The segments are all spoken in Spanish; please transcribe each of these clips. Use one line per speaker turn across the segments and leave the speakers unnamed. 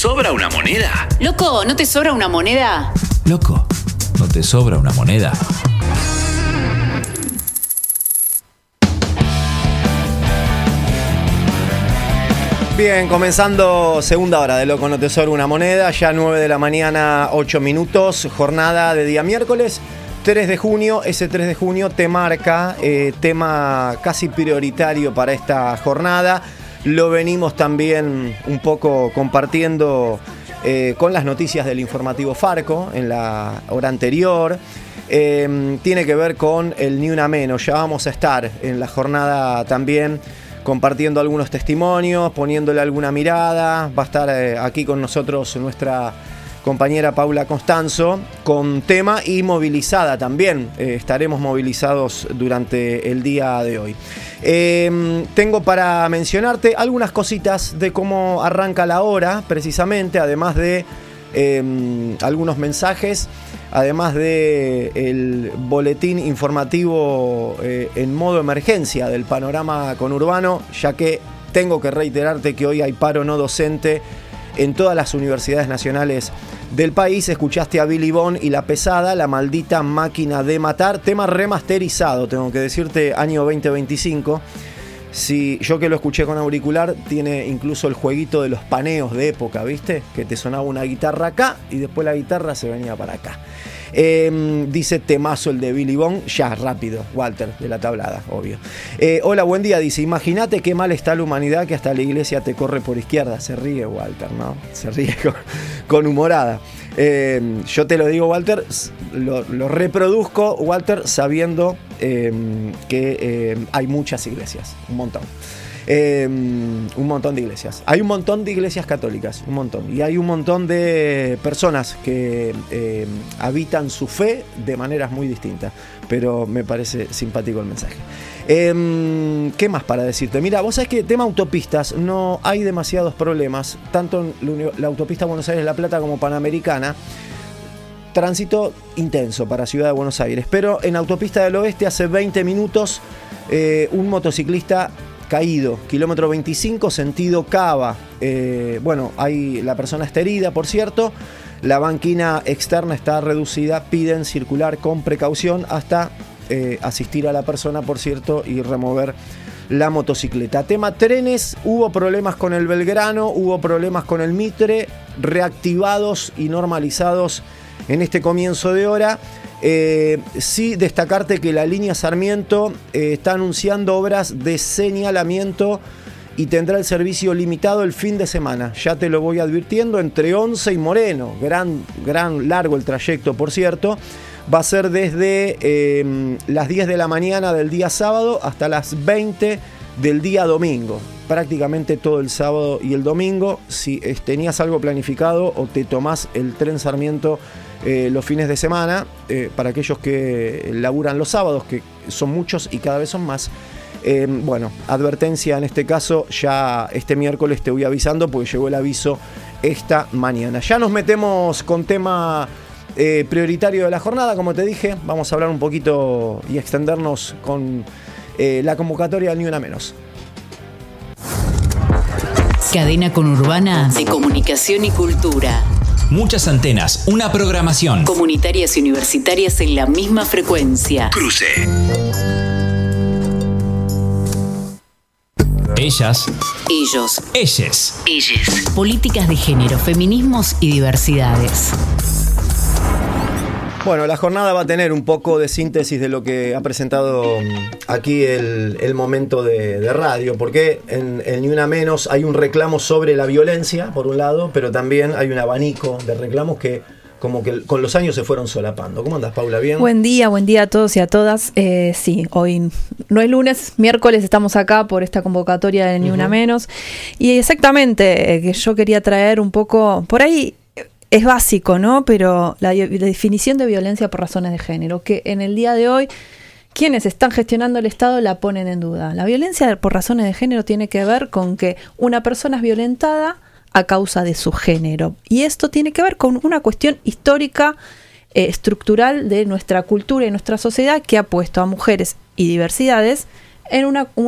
sobra una moneda?
Loco, ¿no te sobra una moneda?
Loco, ¿no te sobra una moneda?
Bien, comenzando segunda hora de Loco, no te sobra una moneda, ya 9 de la mañana, 8 minutos, jornada de día miércoles, 3 de junio, ese 3 de junio te marca tema casi prioritario para esta jornada, lo venimos también un poco compartiendo con las noticias del informativo Farco en la hora anterior. Tiene que ver con el Ni Una Menos, ya vamos a estar en la jornada también compartiendo algunos testimonios, poniéndole alguna mirada. Va a estar aquí con nosotros nuestra compañera Paula Constanzo con tema y movilizada también. Estaremos movilizados durante el día de hoy. Tengo para mencionarte algunas cositas de cómo arranca la hora, precisamente, además de algunos mensajes, además de el boletín informativo en modo emergencia del panorama conurbano, ya que tengo que reiterarte que hoy hay paro no docente en todas las universidades nacionales del país. Escuchaste a Billy Bond y La Pesada, La Maldita Máquina de Matar, tema remasterizado, tengo que decirte, año 2025. Si yo que lo escuché con auricular, tiene incluso el jueguito de los paneos de época, ¿viste? Que te sonaba una guitarra acá y después la guitarra se venía para acá. Dice temazo el de Billy Bond, ya rápido, Walter, de la tablada, obvio. Hola, buen día, dice, imagínate qué mal está la humanidad que hasta la iglesia te corre por izquierda. Se ríe Walter, ¿no? Se ríe con humorada. Yo te lo digo, Walter, lo reproduzco, Walter, sabiendo que hay muchas iglesias, un montón de iglesias. Hay un montón de iglesias católicas, un montón. Y hay un montón de personas que habitan su fe de maneras muy distintas. Pero me parece simpático el mensaje. ¿Qué más para decirte? Mira, vos sabés que tema autopistas no hay demasiados problemas, tanto en la autopista Buenos Aires-La Plata como Panamericana. Tránsito intenso para Ciudad de Buenos Aires, pero en Autopista del Oeste hace 20 minutos un motociclista caído, kilómetro 25, sentido Cava. Ahí la persona está herida, por cierto. La banquina externa está reducida, piden circular con precaución hasta asistir a la persona, por cierto, y remover la motocicleta. Tema trenes, hubo problemas con el Belgrano, hubo problemas con el Mitre, reactivados y normalizados en este comienzo de hora. Sí destacarte que la línea Sarmiento está anunciando obras de señalamiento y tendrá el servicio limitado el fin de semana. Ya te lo voy advirtiendo, entre Once y Moreno. Gran largo el trayecto, por cierto. Va a ser desde las 10 de la mañana del día sábado hasta las 20 del día domingo. Prácticamente todo el sábado y el domingo. Si tenías algo planificado o te tomás el tren Sarmiento los fines de semana, para aquellos que laburan los sábados, que son muchos y cada vez son más. Advertencia en este caso, ya este miércoles te voy avisando porque llegó el aviso esta mañana. Ya nos metemos con tema prioritario de la jornada, como te dije, vamos a hablar un poquito y extendernos con la convocatoria del Ni Una Menos.
Cadena conurbana de comunicación y cultura.
Muchas antenas, una programación.
Comunitarias y universitarias en la misma frecuencia.
Cruce. Ellas.
Ellos.
Ellas.
Ellas. Políticas de género, feminismos y diversidades.
Bueno, la jornada va a tener un poco de síntesis de lo que ha presentado aquí el momento de radio, porque en Ni Una Menos hay un reclamo sobre la violencia, por un lado, pero también hay un abanico de reclamos que como que con los años se fueron solapando. ¿Cómo andas, Paula? ¿Bien?
Buen día a todos y a todas. Sí, hoy no es lunes, miércoles estamos acá por esta convocatoria de Ni Una Menos. Y exactamente, que yo quería traer un poco, por ahí es básico, ¿no? Pero la definición de violencia por razones de género, que en el día de hoy quienes están gestionando el Estado la ponen en duda. La violencia por razones de género tiene que ver con que una persona es violentada a causa de su género. Y esto tiene que ver con una cuestión histórica, estructural de nuestra cultura y nuestra sociedad, que ha puesto a mujeres y diversidades en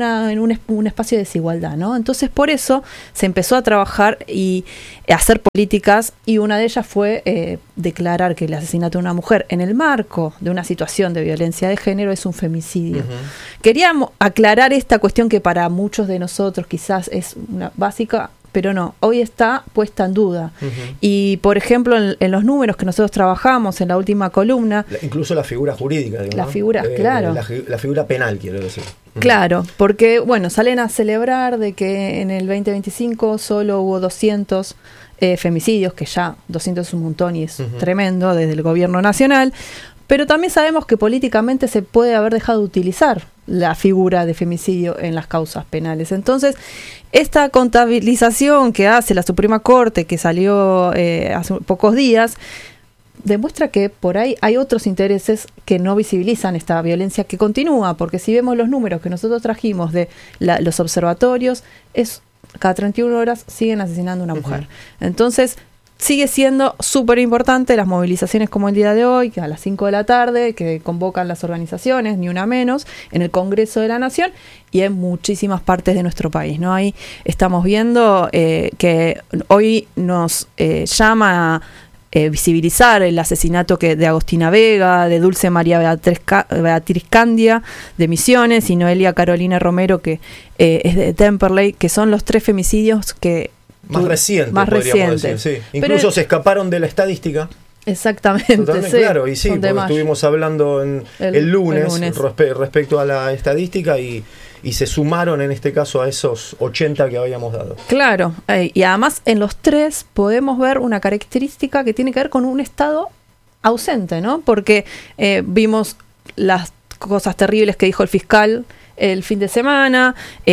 un espacio de desigualdad, ¿no? Entonces, por eso se empezó a trabajar y a hacer políticas, y una de ellas fue declarar que el asesinato de una mujer en el marco de una situación de violencia de género es un femicidio. Queríamos aclarar esta cuestión que para muchos de nosotros quizás es una básica, pero no, hoy está puesta en duda. Y, por ejemplo, en los números que nosotros trabajamos en la última columna...
Incluso la figura jurídica, digo,
la
¿no?
figura, claro.
La figura penal, quiero decir.
Claro, porque, bueno, salen a celebrar de que en el 2025 solo hubo 200 femicidios, que ya 200 es un montón y es tremendo desde el gobierno nacional, pero también sabemos que políticamente se puede haber dejado de utilizar la figura de femicidio en las causas penales. Entonces, esta contabilización que hace la Suprema Corte, que salió hace pocos días, demuestra que por ahí hay otros intereses que no visibilizan esta violencia que continúa, porque si vemos los números que nosotros trajimos de los observatorios, es cada 31 horas siguen asesinando a una mujer. Entonces, sigue siendo súper importante las movilizaciones como el día de hoy, que a las 5 de la tarde, que convocan las organizaciones, ni una menos, en el Congreso de la Nación y en muchísimas partes de nuestro país, ¿no? Ahí estamos viendo que hoy nos llama a visibilizar el asesinato de Agostina Vega, de Dulce María Beatriz Candia, de Misiones, y Noelia Carolina Romero, que es de Temperley, que son los 3 femicidios que...
Más podríamos decir, sí. Incluso pero se escaparon de la estadística.
Exactamente.
Totalmente, sí, claro, y sí, porque estuvimos hablando el lunes. Respecto a la estadística y se sumaron en este caso a esos 80 que habíamos dado.
Claro, y además en los 3 podemos ver una característica que tiene que ver con un Estado ausente, ¿no? Porque vimos las cosas terribles que dijo el fiscal el fin de semana,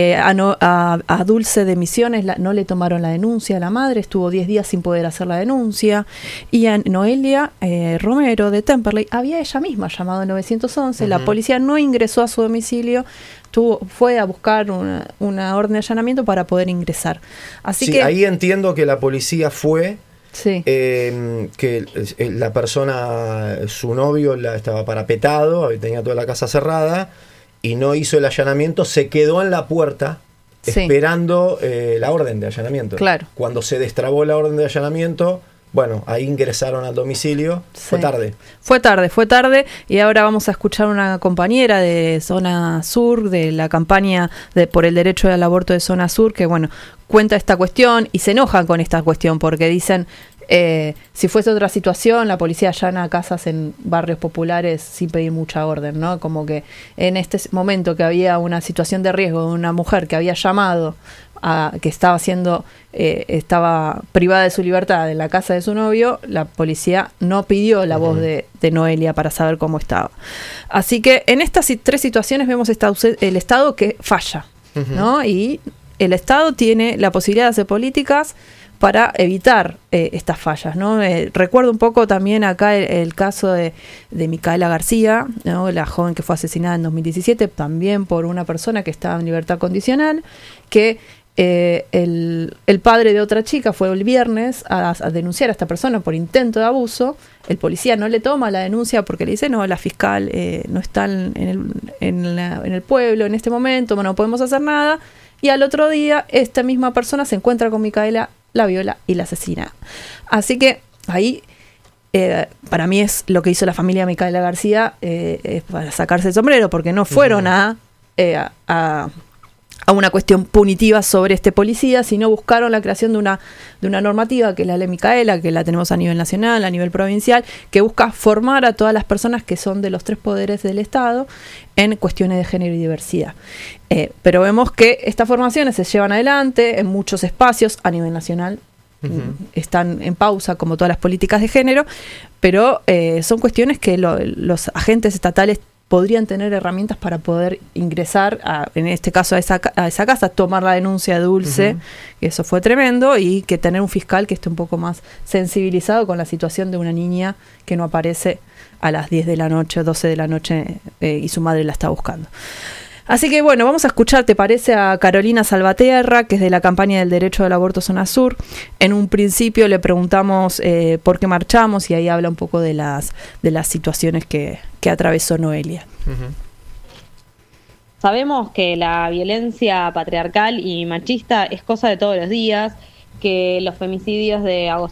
a Dulce de Misiones no le tomaron la denuncia, la madre estuvo 10 días sin poder hacer la denuncia, y a Noelia Romero de Temperley había ella misma llamado al 911, la policía no ingresó a su domicilio, fue a buscar una orden de allanamiento para poder ingresar. Así que
ahí entiendo que la policía fue...
Sí.
Que la persona, su novio, estaba parapetado, tenía toda la casa cerrada y no hizo el allanamiento, se quedó en la puerta esperando la orden de allanamiento.
Claro.
Cuando se destrabó la orden de allanamiento, bueno, ahí ingresaron al domicilio. Fue tarde. Fue
tarde, y ahora vamos a escuchar una compañera de Zona Sur, de la campaña por el derecho al aborto de Zona Sur, que bueno, cuenta esta cuestión y se enojan con esta cuestión porque dicen, si fuese otra situación, la policía allana casas en barrios populares sin pedir mucha orden, ¿no? Como que en este momento que había una situación de riesgo de una mujer que había llamado que estaba privada de su libertad en la casa de su novio, la policía no pidió la voz de Noelia para saber cómo estaba. Así que en estas 3 situaciones vemos el Estado que falla, ¿no? Y el Estado tiene la posibilidad de hacer políticas para evitar estas fallas, ¿no? Recuerdo un poco también acá el caso de Micaela García, ¿no? La joven que fue asesinada en 2017, también por una persona que estaba en libertad condicional, que el padre de otra chica fue el viernes a denunciar a esta persona por intento de abuso. El policía no le toma la denuncia porque le dice, no, la fiscal no está en el pueblo en este momento, no podemos hacer nada. Y al otro día, esta misma persona se encuentra con Micaela, la viola y la asesina. Así que ahí, para mí es lo que hizo la familia de Micaela García, es para sacarse el sombrero, porque no fueron a una cuestión punitiva sobre este policía, sino buscaron la creación de una normativa, que es la ley Micaela, que la tenemos a nivel nacional, a nivel provincial, que busca formar a todas las personas que son de los 3 poderes del Estado en cuestiones de género y diversidad. Pero vemos que estas formaciones se llevan adelante en muchos espacios a nivel nacional. Están en pausa como todas las políticas de género, pero son cuestiones que los agentes estatales podrían tener herramientas para poder ingresar, en este caso a esa casa, tomar la denuncia de Dulce, que eso fue tremendo, y que tener un fiscal que esté un poco más sensibilizado con la situación de una niña que no aparece a las 10 de la noche o 12 de la noche y su madre la está buscando. Así que bueno, vamos a escuchar, ¿te parece?, a Carolina Salvatierra, que es de la campaña del derecho al aborto Zona Sur. En un principio le preguntamos por qué marchamos, y ahí habla un poco de las situaciones que atravesó Noelia.
Bueno,
Sabemos que la violencia patriarcal y machista es cosa de todos los días, que los femicidios de